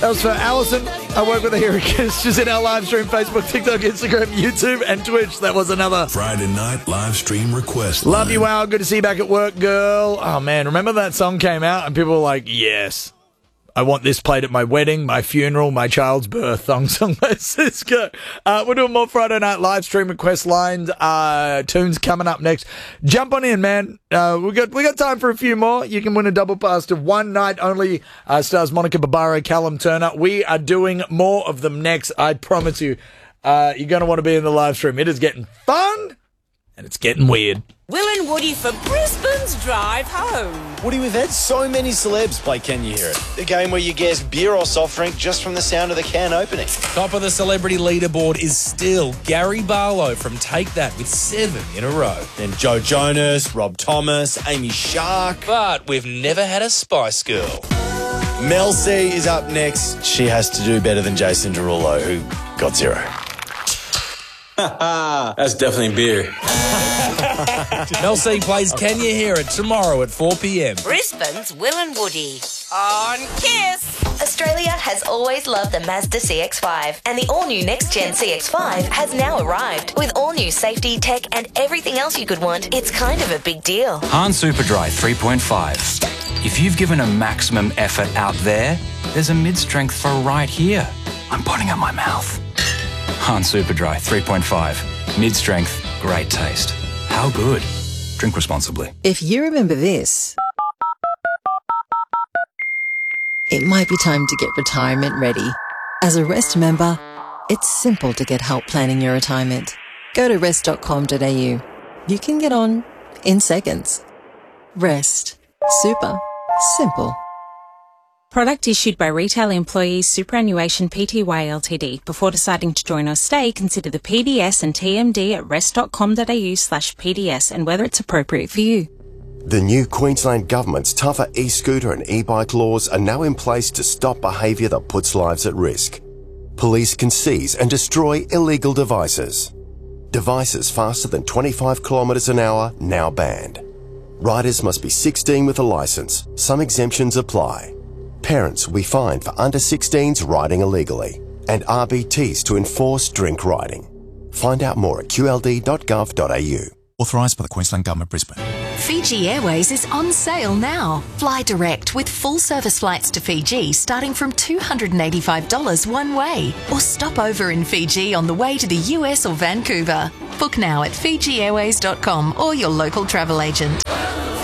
That was for Alison. I work with her here. She's in our live stream, Facebook, TikTok, Instagram, YouTube, and Twitch. That was another Friday night live stream request. Love you, Al. Good to see you back at work, girl. Oh, man. Remember that song came out and people were like, yes, I want this played at my wedding, my funeral, my child's birth. Thong song by Cisco. We're doing more Friday night live stream request lines. Tunes coming up next. Jump on in, man. We got time for a few more. You can win a double pass to One Night Only. Stars Monica Barbaro, Callum Turner. We are doing more of them next. I promise you. You're going to want to be in the live stream. It is getting fun and it's getting weird. Will and Woody for Brisbane's Drive Home. Woody, we've had so many celebs play Can You Hear It? The game where you guess beer or soft drink just from the sound of the can opening. Top of the celebrity leaderboard is still Gary Barlow from Take That with 7 in a row. Then Joe Jonas, Rob Thomas, Amy Shark. But we've never had a Spice Girl. Mel C is up next. She has to do better than Jason Derulo, who got 0. That's definitely beer. Mel C plays Can You Hear It tomorrow at 4 p.m. Brisbane's Will and Woody on Kiss. Australia has always loved the Mazda CX-5, and the all-new next-gen CX-5 has now arrived. With all-new safety, tech, and everything else you could want, it's kind of a big deal. Han Superdry 3.5. If you've given a maximum effort out there's a mid-strength for right here. I'm putting out my mouth. Han Superdry 3.5. Mid-strength, great taste. How good? Drink responsibly. If you remember this, it might be time to get retirement ready. As a Rest member, it's simple to get help planning your retirement. Go to rest.com.au. You can get on in seconds. Rest. Super. Simple. Product issued by Retail Employees Superannuation Pty Ltd. Before deciding to join or stay, consider the PDS and TMD at rest.com.au/PDS and whether it's appropriate for you. The new Queensland Government's tougher e-scooter and e-bike laws are now in place to stop behaviour that puts lives at risk. Police can seize and destroy illegal devices. Devices faster than 25 kilometres an hour now banned. Riders must be 16 with a licence. Some exemptions apply. Parents will be fined for under 16s riding illegally, and RBTs to enforce drink riding. Find out more at qld.gov.au. Authorised by the Queensland Government, Brisbane. Fiji Airways is on sale now. Fly direct with full service flights to Fiji starting from $285 one way. Or stop over in Fiji on the way to the US or Vancouver. Book now at FijiAirways.com or your local travel agent.